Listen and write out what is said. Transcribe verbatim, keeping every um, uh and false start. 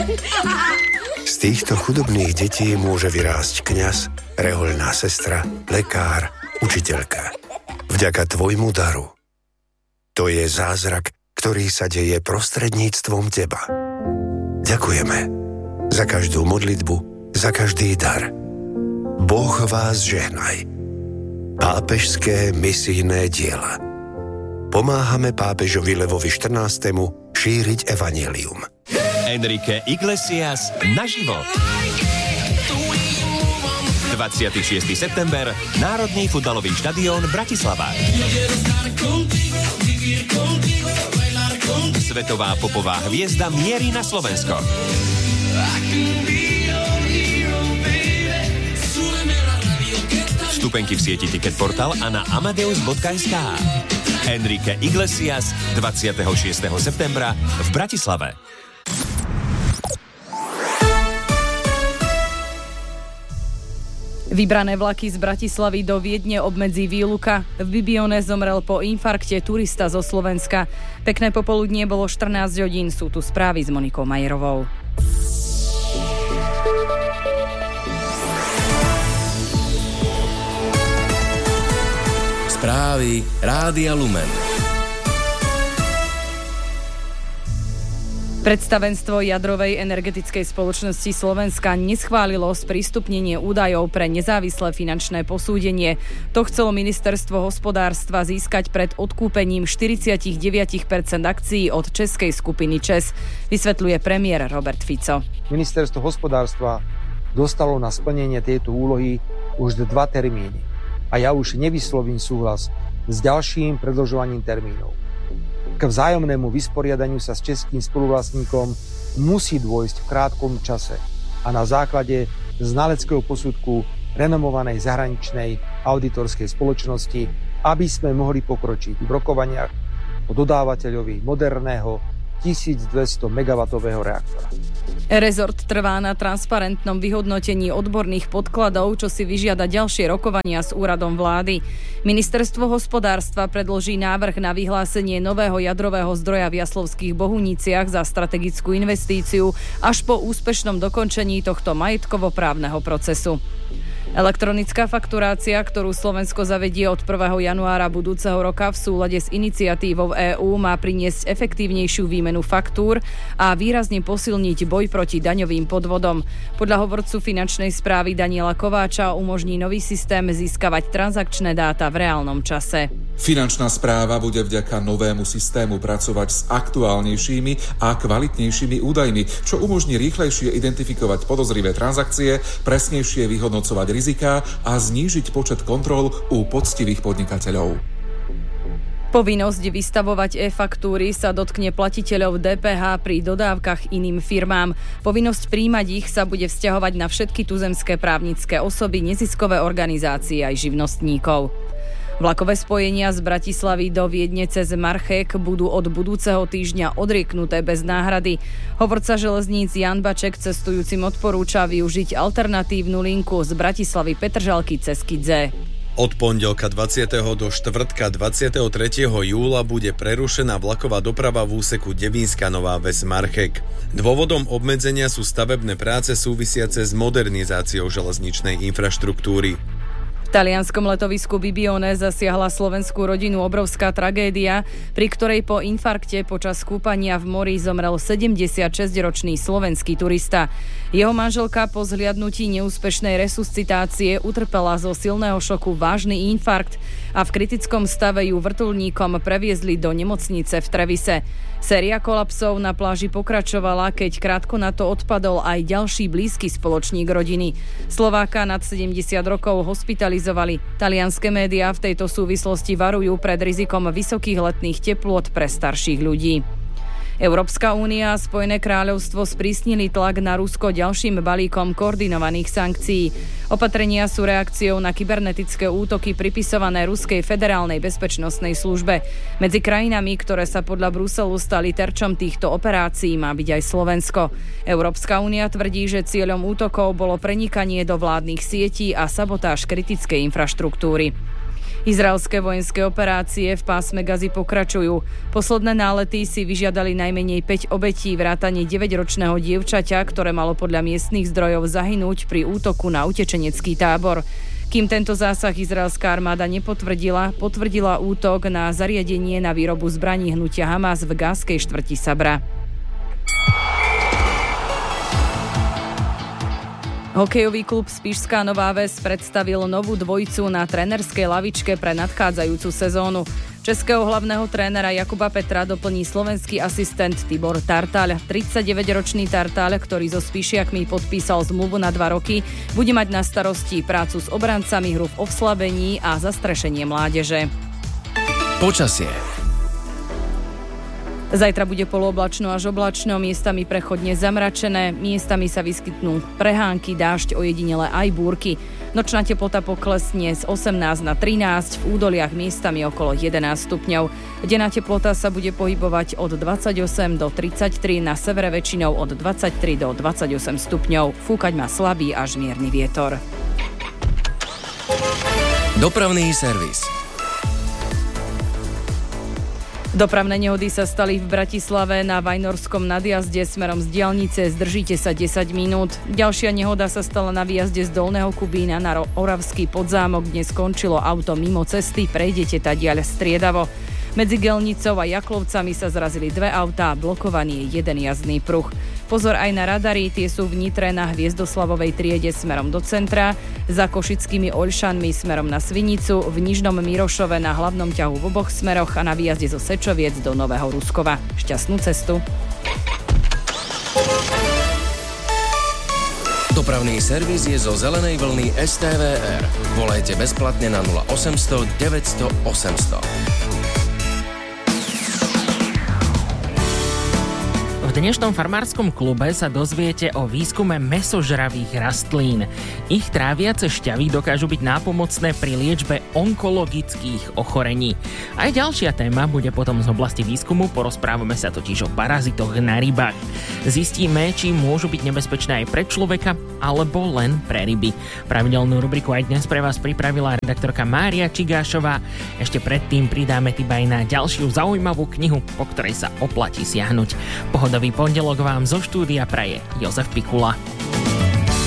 Z týchto chudobných detí môže vyrásť kňaz, rehoľná sestra, lekár, učiteľka. Vďaka tvojmu daru. To je zázrak, ktorý sa deje prostredníctvom teba. Ďakujeme za každú modlitbu, za každý dar. Boh vás žehnaj. Pápežské misijné diela. Pomáhame pápežovi Levovi štrnástemu šíriť evanjelium. Enrique Iglesias naživo. dvadsiateho šiesteho september, Národný futbalový štadión Bratislava. Svetová popová hviezda mierí na Slovensko. Vstupenky v sieti Ticketportal a na amadeus bodka es ká. Enrique Iglesias dvadsiateho šiesteho septembra v Bratislave. Vybrané vlaky z Bratislavy do Viedne obmedzí výluka. V Bibione zomrel po infarkte turista zo Slovenska. Pekné popoludnie, bolo štrnásť hodín. Sú tu správy s Monikou Majerovou. Správy Rádia Lumen. Predstavenstvo Jadrovej energetickej spoločnosti Slovenska neschválilo sprístupnenie údajov pre nezávislé finančné posúdenie. To chcelo ministerstvo hospodárstva získať pred odkúpením štyridsaťdeväť percent akcií od českej skupiny ČEZ, vysvetľuje premiér Robert Fico. Ministerstvo hospodárstva dostalo na splnenie tejto úlohy už dva termíny a ja už nevyslovím súhlas s ďalším predĺžovaním termínov. K vzájomnému vysporiadaniu sa s českým spoluvlastníkom musí dôjsť v krátkom čase a na základe znaleckého posudku renomovanej zahraničnej auditorskej spoločnosti, aby sme mohli pokročiť v rokovaniach o dodávateľovi moderného tisícdvesto megawattového reaktora. Rezort trvá na transparentnom vyhodnotení odborných podkladov, čo si vyžiada ďalšie rokovania s úradom vlády. Ministerstvo hospodárstva predloží návrh na vyhlásenie nového jadrového zdroja v Jaslovských Bohuniciach za strategickú investíciu až po úspešnom dokončení tohto majetkovo-právneho procesu. Elektronická fakturácia, ktorú Slovensko zavedie od prvého januára budúceho roka v súlade s iniciatívou EÚ, má priniesť efektívnejšiu výmenu faktúr a výrazne posilniť boj proti daňovým podvodom. Podľa hovorcu finančnej správy Daniela Kováča umožní nový systém získavať transakčné dáta v reálnom čase. Finančná správa bude vďaka novému systému pracovať s aktuálnejšími a kvalitnejšími údajmi, čo umožní rýchlejšie identifikovať podozrivé transakcie, presnejšie vyhodnocovať riziká a znížiť počet kontrol u poctivých podnikateľov. Povinnosť vystavovať e-faktúry sa dotkne platiteľov dé pé há pri dodávkach iným firmám. Povinnosť príjmať ich sa bude vzťahovať na všetky tuzemské právnické osoby, neziskové organizácie aj živnostníkov. Vlakové spojenia z Bratislavy do Viedne cez Marchek budú od budúceho týždňa odrieknuté bez náhrady. Hovorca železníc Jan Baček cestujúcim odporúča využiť alternatívnu linku z Bratislavy Petržalky cez Kidze. Od pondelka dvadsiateho do štvrtka dvadsiateho tretieho júla bude prerušená vlaková doprava v úseku Devínska Nová Ves Marchek. Dôvodom obmedzenia sú stavebné práce súvisiace s modernizáciou železničnej infraštruktúry. V talianskom letovisku Bibione zasiahla slovenskú rodinu obrovská tragédia, pri ktorej po infarkte počas kúpania v mori zomrel sedemdesiatšesťročný slovenský turista. Jeho manželka po zhliadnutí neúspešnej resuscitácie utrpela zo silného šoku vážny infarkt a v kritickom stave ju vrtuľníkom previezli do nemocnice v Trevise. Séria kolapsov na pláži pokračovala, keď krátko na to odpadol aj ďalší blízky spoločník rodiny. Slováka nad sedemdesiat rokov hospitalizovali. Talianske médiá v tejto súvislosti varujú pred rizikom vysokých letných teplôt pre starších ľudí. Európska únia a Spojené kráľovstvo sprísnili tlak na Rusko ďalším balíkom koordinovaných sankcií. Opatrenia sú reakciou na kybernetické útoky pripisované Ruskej federálnej bezpečnostnej službe. Medzi krajinami, ktoré sa podľa Bruselu stali terčom týchto operácií, má byť aj Slovensko. Európska únia tvrdí, že cieľom útokov bolo prenikanie do vládnych sietí a sabotáž kritickej infraštruktúry. Izraelské vojenské operácie v pásme Gazy pokračujú. Posledné nálety si vyžiadali najmenej päť obetí, vrátane deväťročného dievčaťa, ktoré malo podľa miestnych zdrojov zahynúť pri útoku na utečenecký tábor. Kým tento zásah izraelská armáda nepotvrdila, potvrdila útok na zariadenie na výrobu zbraní hnutia Hamas v gázskej štvrti Sabra. Hokejový klub Spišská Nová Ves predstavil novú dvojicu na trénerskej lavičke pre nadchádzajúcu sezónu. Českého hlavného trénera Jakuba Petra doplní slovenský asistent Tibor Tartaľ. tridsaťdeväťročný Tartaľ, ktorý so Spišiakmi podpísal zmluvu na dva roky, bude mať na starosti prácu s obrancami, hru v oslabení a zastrešenie mládeže. Počasie. Zajtra bude polooblačno až oblačno, miestami prechodne zamračené, miestami sa vyskytnú prehánky, dážď, ojedinele aj búrky. Nočná teplota poklesne z osemnásť na trinásť, v údoliach miestami okolo jedenásť stupňov. Denná teplota sa bude pohybovať od dvadsaťosem do tridsaťtri, na severe väčšinou od dvadsaťtri do dvadsaťosem stupňov. Fúkať má slabý až mierny vietor. Dopravný servis. Dopravné nehody sa stali v Bratislave na Vajnorskom nadjazde smerom z diaľnice. Zdržíte sa desať minút. Ďalšia nehoda sa stala na výjazde z Dolného Kubína na Oravský Podzámok, kde skončilo auto mimo cesty. Prejdete tadiaľ striedavo. Medzi Gelnicou a Jaklovcami sa zrazili dve autá, blokovaný je jeden jazdný pruh. Pozor aj na radary, tie sú v Nitre na Hviezdoslavovej triede smerom do centra, za Košickými Oľšanmi smerom na Svinicu, v Nižnom Mirošove na hlavnom ťahu v oboch smeroch a na výjazde zo Sečoviec do Nového Ruskova. Šťastnú cestu. Dopravný servis je zo zelenej vlny es té vé er. Volajte bezplatne na nula osemsto deväťsto osemsto. V dnešnom farmárskom klube sa dozviete o výskume mäsožravých rastlín. Ich tráviace šťavy dokážu byť nápomocné pri liečbe onkologických ochorení. Aj ďalšia téma bude potom z oblasti výskumu, porozprávame sa totiž o parazitoch na rybách. Zistíme, či môžu byť nebezpečné aj pre človeka, alebo len pre ryby. Pravidelnú rubriku aj dnes pre vás pripravila redaktorka Mária Čigášová. Ešte predtým pridáme tip aj na ďalšiu zaujímavú knihu, po ktorej sa oplatí siahnuť. Pohodový pondelok vám zo štúdia praje Jozef Pikula.